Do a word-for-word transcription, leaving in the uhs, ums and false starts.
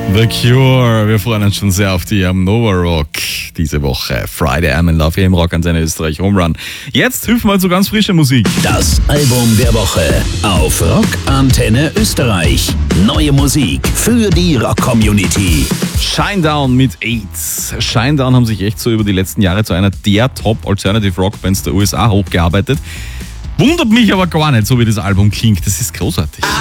The Cure, wir freuen uns schon sehr auf die am Nova Rock diese Woche. Friday I'm in Love hier im Rock Antenne Österreich Home Run. Jetzt hüpfen wir zu ganz frischer Musik. Das Album der Woche auf Rock Antenne Österreich. Neue Musik für die Rock-Community. Shinedown mit AIDS. Shinedown haben sich echt so über die letzten Jahre zu einer der Top-Alternative-Rock-Bands der U S A hochgearbeitet. Wundert mich aber gar nicht, so wie das Album klingt. Das ist großartig.